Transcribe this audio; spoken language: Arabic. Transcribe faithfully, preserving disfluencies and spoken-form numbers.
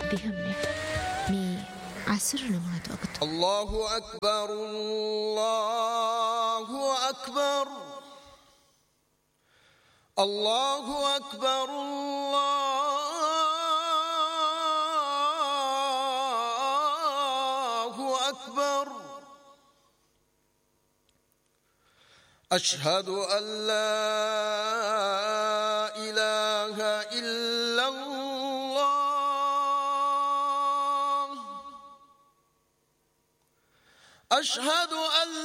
di hamne mi asrna ma to agat Allahu akbar Allahu akbar Allahu akbar Allahu akbar أشهد أن لا إله إلا الله أشهد أن